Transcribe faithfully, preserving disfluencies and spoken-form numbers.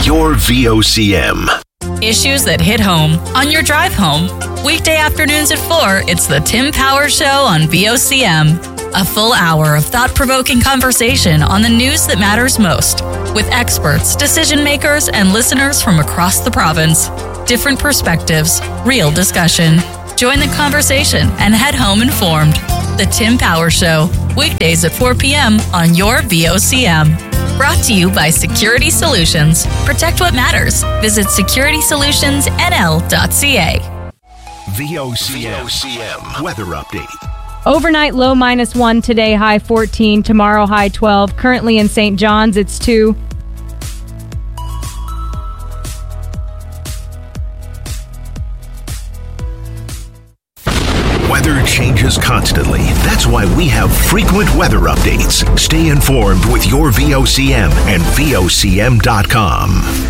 your V O C M. Issues that hit home on your drive home. Weekday afternoons at four, it's the Tim Power Show on V O C M. A full hour of thought-provoking conversation on the news that matters most, with experts, decision makers, and listeners from across the province. Different perspectives, real discussion. Join the conversation and head home informed. The Tim Power Show, weekdays at four p.m. on your V O C M. Brought to you by Security Solutions. Protect what matters. Visit security solutions n l dot c a. V O C M weather update. Overnight low minus one today, high fourteen. Tomorrow high twelve. Currently in Saint John's, it's two. Weather changes constantly. That's why we have frequent weather updates. Stay informed with your V O C M and V O C M dot com.